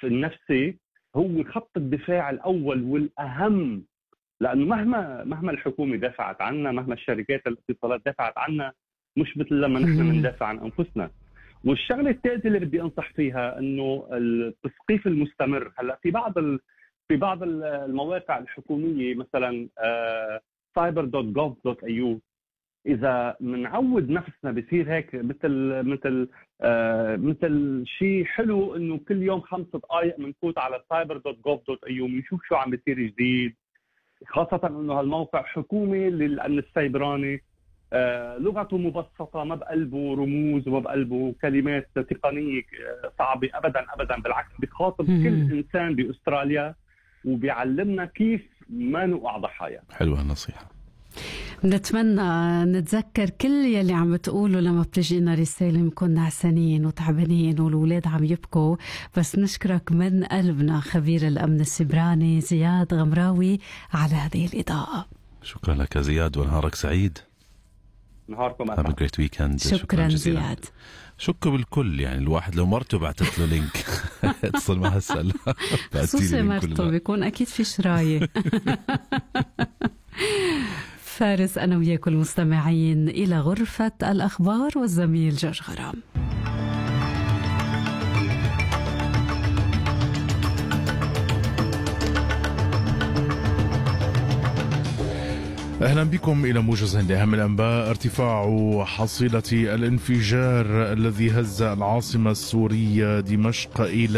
النفسي هو خط الدفاع الأول والأهم، لأنه مهما الحكومة دافعت عنا، مهما الشركات الاتصالات دافعت عنا، مش مثل لما نحن بندافع عن أنفسنا. والشغلة الثالثة اللي بدي أنصح فيها إنه التثقيف المستمر. هلا في بعض المواقع الحكومية مثلا cyber.gov.au، إذا منعود نفسنا بصير هيك مثل شيء حلو إنه كل يوم 5 دقائق بنفوت على cyber.gov.au بنشوف شو عم بيصير جديد، خاصة إنه هالموقع حكومي للأمن السيبراني، لغته مبسطة، ما بقلبه رموز وما بقلبه كلمات تقنية صعبة أبدا أبدا، بالعكس بيخاطب كل إنسان بأستراليا وبيعلمنا كيف ما نوقع ضحايا. حلوة النصيحة. نتمنى نتذكر كل يلي عم بتقوله لما بتجينا رسالة نكون نعسانين وتعبانين والولاد عم يبكوا. بس نشكرك من قلبنا خبير الأمن السيبراني زياد غمراوي على هذه الإضاءة. شكرا لك زياد ونهارك سعيد. نهاركم أسعد. Have a great weekend. شكرا زياد. شكرا بالكل، يعني الواحد لو مرته بعتت له لينك اتصل معها اسأل خصوصي مرته بيكون أكيد في شراية. فارس أنا وياكم المستمعين إلى غرفة الأخبار والزميل جورج غرام. أهلا بكم إلى موجز لأهم الأنباء. ارتفاع حصيلة الانفجار الذي هز العاصمة السورية دمشق إلى